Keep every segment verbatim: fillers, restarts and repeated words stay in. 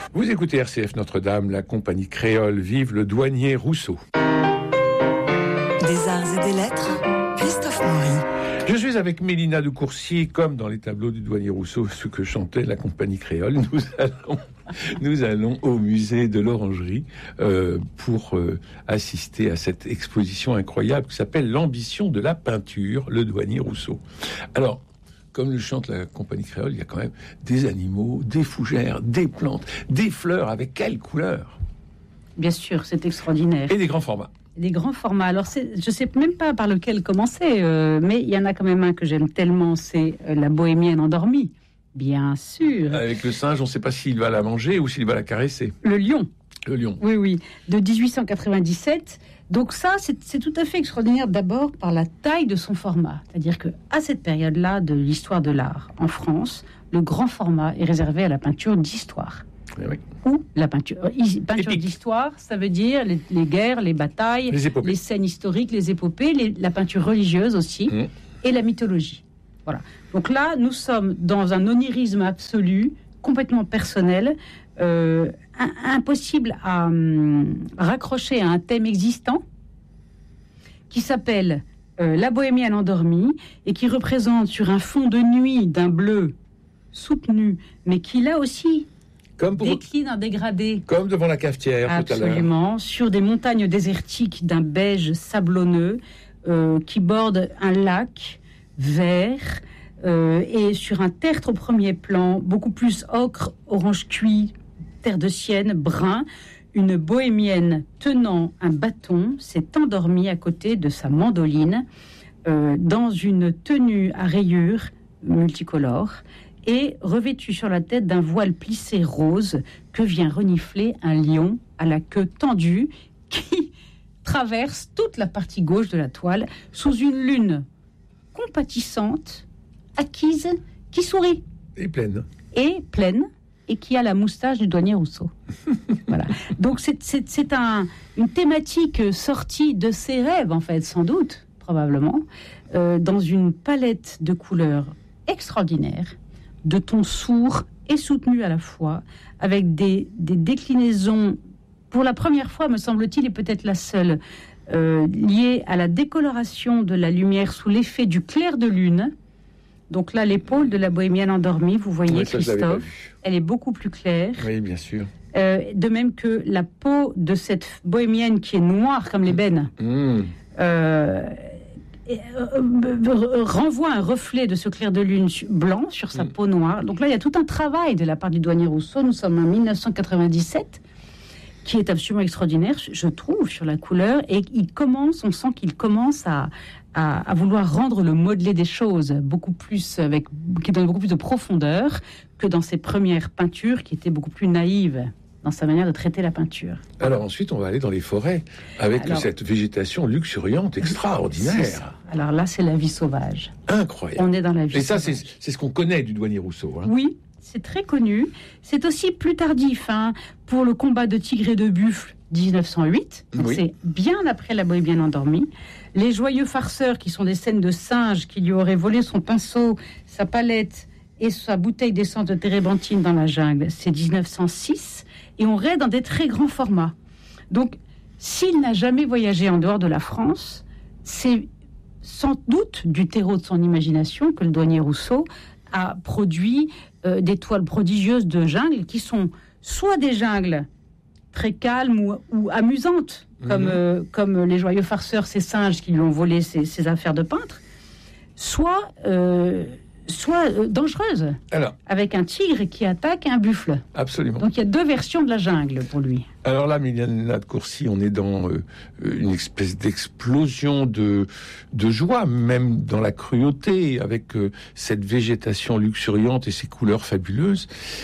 Vous écoutez R C F Notre-Dame, la compagnie créole, vive le douanier Rousseau. Des arts et des lettres, Christophe Maury. Je suis avec Mélina de Coursier, comme dans les tableaux du douanier Rousseau, ce que chantait la compagnie créole. Nous allons, nous allons au musée de l'Orangerie euh, pour euh, assister à cette exposition incroyable qui s'appelle L'ambition de la peinture, le douanier Rousseau. Alors, comme le chante la compagnie créole, il y a quand même des animaux, des fougères, des plantes, des fleurs, avec quelles couleurs? Bien sûr, c'est extraordinaire. Et des grands formats. Des grands formats. Alors, c'est, je ne sais même pas par lequel commencer, euh, mais il y en a quand même un que j'aime tellement, c'est euh, la bohémienne endormie. Bien sûr. Avec le singe, on ne sait pas s'il va la manger ou s'il va la caresser. Le lion. Le lion. Oui, oui. De dix-huit cent quatre-vingt-dix-sept. Donc ça, c'est, c'est tout à fait extraordinaire d'abord par la taille de son format. C'est-à-dire qu'à cette période-là de l'histoire de l'art en France, le grand format est réservé à la peinture d'histoire. Oui, oui. Ou la peinture, peinture Épique. d'histoire, ça veut dire les, les guerres, les batailles, Les épopées. les scènes historiques, les épopées, les, la peinture religieuse aussi, Mmh. et la mythologie. Voilà. Donc là, nous sommes dans un onirisme absolu, complètement personnel, euh, un, impossible à hum, raccrocher à un thème existant, qui s'appelle euh, La bohémienne endormie, et qui représente sur un fond de nuit d'un bleu soutenu, mais qui là aussi Comme, pour, décline en dégradé. comme devant la cafetière tout à l'heure. Absolument, sur des montagnes désertiques d'un beige sablonneux euh, qui borde un lac vert euh, et sur un tertre au premier plan, beaucoup plus ocre, orange cuit, terre de sienne, brun, une bohémienne tenant un bâton s'est endormie à côté de sa mandoline euh, dans une tenue à rayures multicolores et revêtue sur la tête d'un voile plissé rose que vient renifler un lion à la queue tendue qui traverse toute la partie gauche de la toile sous une lune compatissante, acquise, qui sourit. Et pleine. Et pleine, et qui a la moustache du douanier Rousseau. Voilà. Donc c'est, c'est, c'est un, une thématique sortie de ses rêves, en fait, sans doute, probablement, euh, dans une palette de couleurs extraordinaires, de tons sourds et soutenus à la fois, avec des, des déclinaisons, pour la première fois, me semble-t-il, et peut-être la seule, euh, liées à la décoloration de la lumière sous l'effet du clair de lune. Donc là, l'épaule de la bohémienne endormie, vous voyez, Oui, ça, je l'avais pas Christophe, vu. elle est beaucoup plus claire. Oui, bien sûr. Euh, de même que la peau de cette bohémienne qui est noire comme l'ébène, Mmh. euh, et, euh, euh, renvoie un reflet de ce clair de lune su- blanc sur sa Mm. peau noire. Donc là, il y a tout un travail de la part du douanier Rousseau. Nous sommes en dix-neuf cent quatre-vingt-dix-sept, qui est absolument extraordinaire, je trouve, sur la couleur. Et il commence, on sent qu'il commence à, à, à vouloir rendre le modelé des choses beaucoup plus, avec, qui donne beaucoup plus de profondeur que dans ses premières peintures, qui étaient beaucoup plus naïves dans sa manière de traiter la peinture. Alors ensuite, on va aller dans les forêts avec Alors- cette végétation luxuriante C'est extraordinaire. ça. Alors là, c'est la vie sauvage. Incroyable. On est dans la vie Et ça, sauvage. c'est, c'est ce qu'on connaît du douanier Rousseau. Hein. Oui, c'est très connu. C'est aussi plus tardif, hein, pour le combat de tigre et de buffle, dix-neuf cent huit. Donc Oui. c'est bien après la bohémienne endormie. Les joyeux farceurs, qui sont des scènes de singes qui lui auraient volé son pinceau, sa palette et sa bouteille d'essence de térébenthine dans la jungle, c'est dix-neuf cent six. Et on raide dans des très grands formats. Donc, s'il n'a jamais voyagé en dehors de la France, c'est sans doute du terreau de son imagination que le douanier Rousseau a produit euh, des toiles prodigieuses de jungle qui sont soit des jungles très calmes ou, ou amusantes, comme, Mhm. euh, comme les joyeux farceurs, ces singes qui lui ont volé ses, ses affaires de peintre, soit, euh, soit euh, dangereuses, Alors, avec un tigre qui attaque un buffle. absolument. Donc il y a deux versions de la jungle pour lui. Alors là, Mélina de Coursier, on est dans euh, une espèce d'explosion de, de joie, même dans la cruauté, avec euh, cette végétation luxuriante et ces couleurs fabuleuses.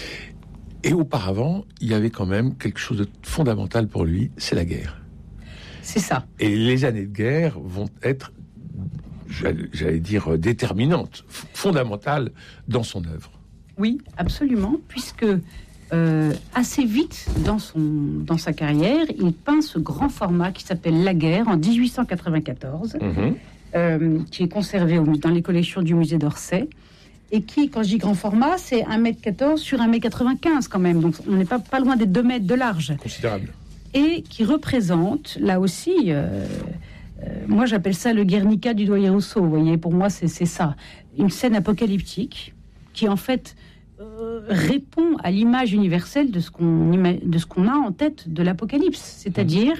Et auparavant, il y avait quand même quelque chose de fondamental pour lui, c'est la guerre. C'est ça. Et les années de guerre vont être, j'allais j'allais dire, déterminantes, f- fondamentales dans son œuvre. Oui, absolument, puisque euh, assez vite dans, son, dans sa carrière, il peint ce grand format qui s'appelle La Guerre en dix-huit cent quatre-vingt-quatorze, Mhm. euh, qui est conservé au, dans les collections du musée d'Orsay. et qui, quand je dis grand format, c'est un mètre quatorze sur un mètre quatre-vingt-quinze quand même. Donc on n'est pas, pas loin des deux mètres de large. Considérable. Et qui représente, là aussi, euh, euh, moi j'appelle ça le Guernica du Doyen Rousseau. Vous voyez, pour moi c'est, c'est ça. Une scène apocalyptique qui en fait euh, répond à l'image universelle de ce, qu'on ima- de ce qu'on a en tête de l'apocalypse. C'est-à-dire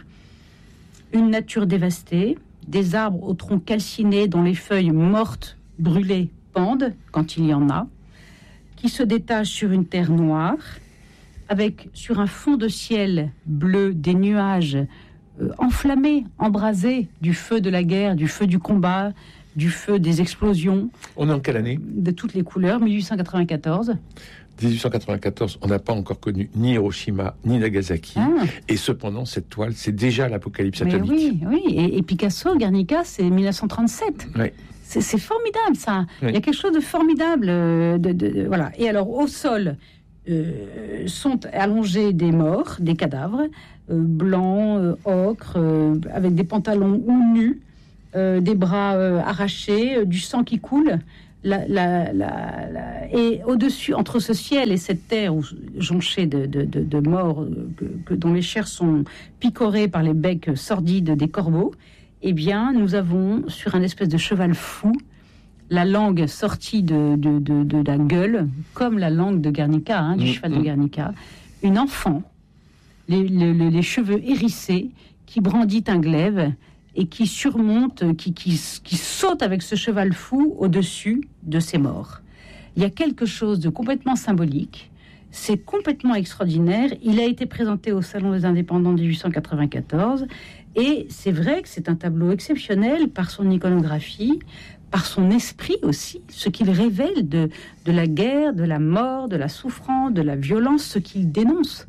une nature dévastée, des arbres au tronc calciné dont les feuilles mortes, brûlées, pendent, quand il y en a, qui se détachent sur une terre noire, avec sur un fond de ciel bleu des nuages euh, enflammés, embrasés du feu de la guerre, du feu du combat, du feu des explosions. On est en quelle année ? De toutes les couleurs, dix-huit cent quatre-vingt-quatorze. dix-huit cent quatre-vingt-quatorze, on n'a pas encore connu ni Hiroshima ni Nagasaki. Ah. Et cependant, cette toile, c'est déjà l'apocalypse Mais atomique. oui, oui. Et, et Picasso, Guernica, c'est dix-neuf cent trente-sept. Oui. C'est, c'est formidable, ça. Oui. Il y a quelque chose de formidable. euh, De, de, de- voilà. Et alors, au sol, euh, sont allongés des morts, des cadavres, euh, blancs, euh, ocre, euh, avec des pantalons ou nus, euh, des bras euh, arrachés, euh, du sang qui coule. La, la, la, la- et au-dessus, entre ce ciel et cette terre où, jonchée de, de, de, de morts euh, que, que- dont les chairs sont picorées par les becs sordides des corbeaux, eh bien, nous avons sur un espèce de cheval fou la langue sortie de, de, de, de la gueule, comme la langue de Guernica, hein, du Mmh, cheval de mmh. Guernica, une enfant, les, les, les- les cheveux hérissés, qui brandit un glaive et qui surmonte, qui, qui, qui saute avec ce cheval fou au-dessus de ses morts. Il y a quelque chose de complètement symbolique. C'est complètement extraordinaire. Il a été présenté au Salon des Indépendants de dix-huit cent quatre-vingt-quatorze. Et c'est vrai que c'est un tableau exceptionnel par son iconographie, par son esprit aussi, ce qu'il révèle de, de la guerre, de la mort, de la souffrance, de la violence, ce qu'il dénonce.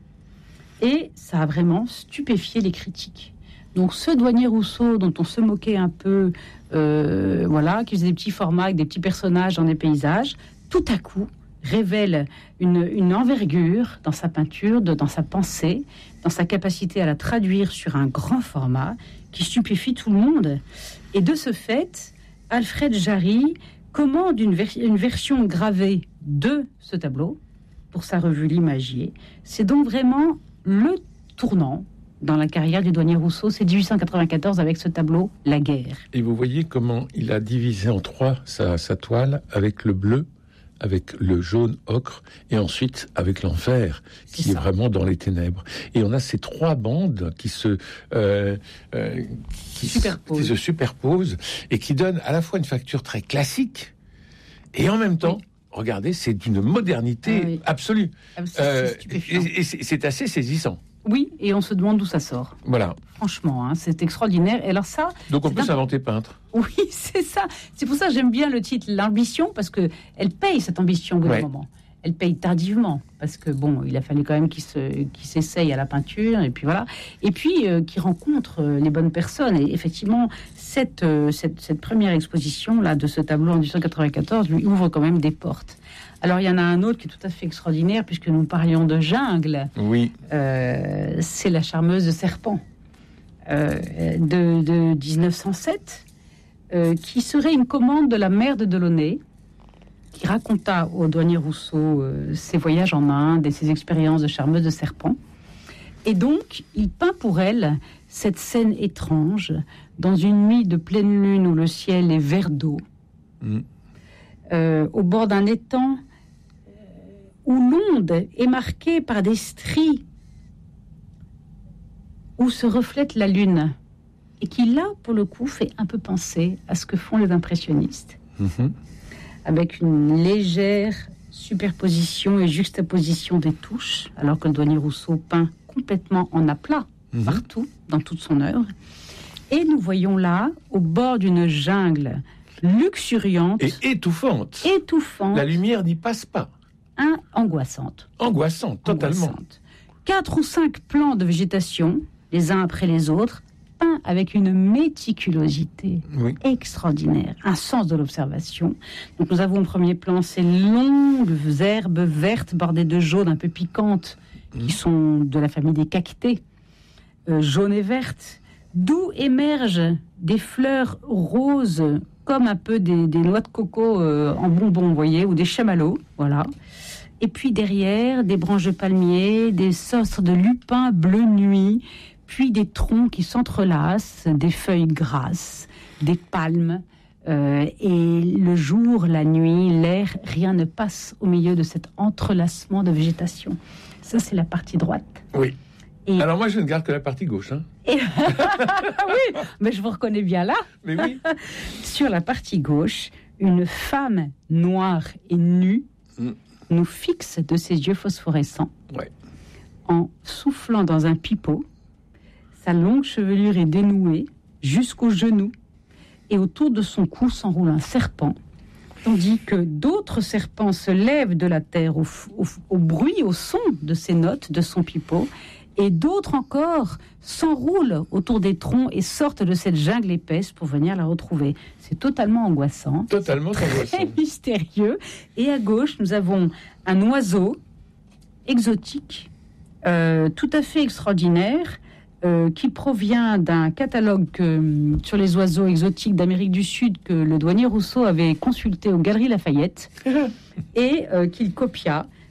Et ça a vraiment stupéfié les critiques. Donc ce douanier Rousseau, dont on se moquait un peu, euh, voilà, qui faisait des petits formats avec des petits personnages dans des paysages, tout à coup révèle une, une envergure dans sa peinture, de, dans sa pensée, dans sa capacité à la traduire sur un grand format qui stupéfie tout le monde. Et de ce fait, Alfred Jarry commande une, ver- une version gravée de ce tableau pour sa revue L'Imagier. C'est donc vraiment le tournant dans la carrière du douanier Rousseau, c'est dix-huit cent quatre-vingt-quatorze avec ce tableau, La guerre. Et vous voyez comment il a divisé en trois sa, sa toile, avec le bleu, avec le jaune ocre, et ensuite avec l'enfer, qui C'est est ça. vraiment dans les ténèbres. Et on a ces trois bandes qui se, euh, euh, qui, Superposent. qui se superposent, et qui donnent à la fois une facture très classique, et en même temps, Oui. regardez, c'est d'une modernité Ah oui. absolue. Ah, c'est- Euh, c'est stupéfiant. et et c'est, c'est assez saisissant. Oui, et on se demande d'où ça sort. Voilà. Franchement, hein, c'est extraordinaire. Et alors ça, Donc on c'est peut un- s'inventer peintre. oui, c'est ça. C'est pour ça que j'aime bien le titre L'ambition, parce que elle paye cette ambition au bout d'un Ouais. moment. Elle paye tardivement, parce que bon, il a fallu quand même qu'il se, qu'il s'essaye à la peinture, et puis voilà. Et puis euh, qu'il rencontre euh, les bonnes personnes. Et effectivement, cette, euh, cette, cette première exposition là de ce tableau en dix-huit cent quatre-vingt-quatorze lui ouvre quand même des portes. Alors il y en a un autre qui est tout à fait extraordinaire, puisque nous parlions de jungle. Oui. Euh, c'est La charmeuse de serpent euh, de, de dix-neuf cent sept, euh, qui serait une commande de la mère de Delaunay, qui raconta au douanier Rousseau euh, ses voyages en Inde et ses expériences de charmeuse de serpent. Et donc, il peint pour elle cette scène étrange dans une nuit de pleine lune où le ciel est vert d'eau, Mm. euh, au bord d'un étang euh, où l'onde est marquée par des stries où se reflète la lune, et qui là, pour le coup, fait un peu penser à ce que font les impressionnistes, Mhm. avec une légère superposition et juxtaposition des touches, alors que le douanier Rousseau peint complètement en aplat, Mhm. partout, dans toute son œuvre. Et nous voyons là, au bord d'une jungle luxuriante, Et étouffante. étouffante, La lumière n'y passe pas. hein, angoissante. Angoissante, totalement. angoissante. Quatre ou cinq plans de végétation, les uns après les autres, peints avec une méticulosité Oui. extraordinaire, un sens de l'observation. Donc nous avons au premier plan ces longues herbes vertes bordées de jaune un peu piquantes, qui Mhm. sont de la famille des cactées, euh, jaunes et vertes, d'où émergent des fleurs roses comme un peu des, des noix de coco euh, en bonbons, vous voyez, ou des chamallows, voilà. Et puis derrière, des branches de palmier, des sortes de lupins bleu nuit, puis des troncs qui s'entrelacent, des feuilles grasses, des palmes. Euh, et le jour, la nuit, l'air, rien ne passe au milieu de cet entrelacement de végétation. Ça, c'est la partie droite. Oui. Et... Alors moi, je ne garde que la partie gauche. Hein. Et... oui, mais je vous reconnais bien là. Mais oui. Sur la partie gauche, une femme noire et nue mm. nous fixe de ses yeux phosphorescents ouais. en soufflant dans un pipeau. Sa longue chevelure est dénouée jusqu'aux genoux et autour de son cou s'enroule un serpent, tandis que d'autres serpents se lèvent de la terre au, au, au bruit, au son de ses notes, de son pipeau, et d'autres encore s'enroulent autour des troncs et sortent de cette jungle épaisse pour venir la retrouver. C'est totalement angoissant. Totalement angoissant. Très mystérieux. Et à gauche, nous avons un oiseau exotique, euh, tout à fait extraordinaire, euh, qui provient d'un catalogue que, sur les oiseaux exotiques d'Amérique du Sud que le douanier Rousseau avait consulté aux Galeries Lafayette et euh, qu'il copia.